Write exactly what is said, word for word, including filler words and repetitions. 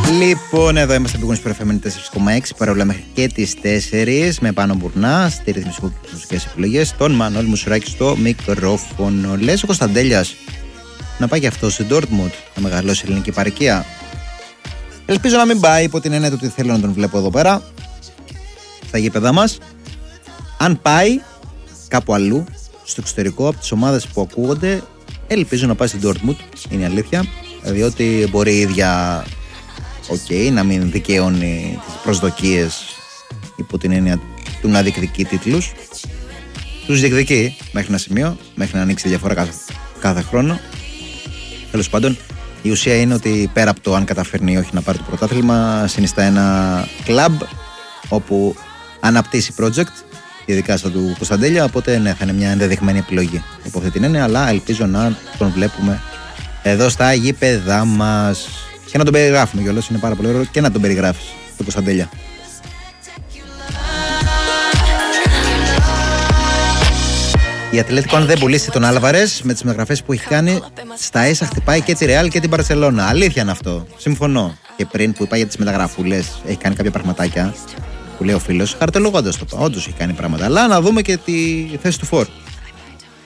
Λοιπόν, εδώ είμαστε πήγονες προφεμένοι τέσσερα κόμμα έξι, παρόλα μέχρι και τις τέσσερις, με Πάνο Μπουρνά στη ρύθμιση και μουσικές επιλογές, τον Μανώλη Μουσουράκη στο μικρόφωνο. Λες ο Κωνσταντέλιας να πάει και αυτό στην Ντόρτμουντ, να μεγαλώσει η ελληνική παροικία? Ελπίζω να μην πάει, υπό την έννοια του ότι θέλω να τον βλέπω εδώ πέρα στα γήπεδα μας. Αν πάει κάπου αλλού, στο εξωτερικό, από τις ομάδες που ακούγονται, ελπίζω να πάει στην Ντόρτμουντ, είναι η αλήθεια, διότι μπορεί η ίδια okay, να μην δικαιώνει τις προσδοκίες υπό την έννοια του να διεκδικεί τίτλους. Τους διεκδικεί μέχρι ένα σημείο, μέχρι να ανοίξει τη διαφορά κάθε, κάθε χρόνο. Τέλος πάντων, η ουσία είναι ότι πέρα από το αν καταφέρνει ή όχι να πάρει το πρωτάθλημα, συνιστά ένα κλαμπ όπου αναπτύσσει project, ειδικά στο του Κωνσταντέλια. Οπότε ναι, θα είναι μια ενδεδειγμένη επιλογή υπό αυτή την έννοια, αλλά ελπίζω να τον βλέπουμε εδώ στα γήπεδά μας και να τον περιγράφουμε κιόλας. Είναι πάρα πολύ ωραίο και να τον περιγράφεις τον Κωνσταντέλια. Η Ατλέτικο, αν δεν πουλήσει τον Άλβαρες με τις μεταγραφές που έχει κάνει, στα ίσα χτυπάει και τη Ρεάλ και την Μπαρσελόνα. Αλήθεια είναι αυτό. Συμφωνώ. Και πριν που είπα για τις μεταγραφούλες, έχει κάνει κάποια πραγματάκια που λέει ο φίλος, χαρτολογώντας το. Όντως έχει κάνει πράγματα. Αλλά να δούμε και τη θέση του φορ.